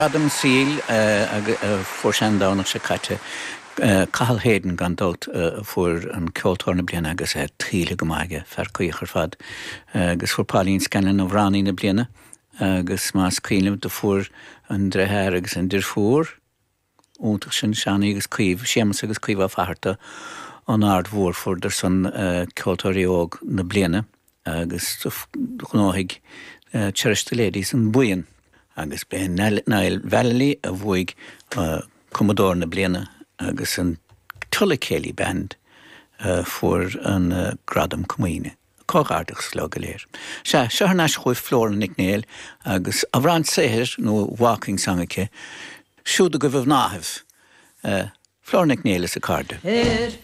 Adam Seal for Shandowna se caite Cathal Hayden gan dot for an ceoltóir bliana agus tríle go maige fer chuochar fad agus for Pauline Scanlon ó Bhránaí na bliana agus más cílim de fuair an dreithéir agus an dirfuair úntaach sin seanaí agus cuimh séamas agus cuimh á faharta an ardmhór for der san ceoltóirí óg na bliana agus chunóigh Cherished Ladies an buin agus be Niall Valley a bhuaig Commodore na bliana agus an Tullickelly band for an Gradam Cumaine. Cóghardach slá go léir. Se nas chuoi Flór Nic Néal agus a bhran séhir nó walking sangacha siúd go bh náthimh Flór Nic Néal is a carde.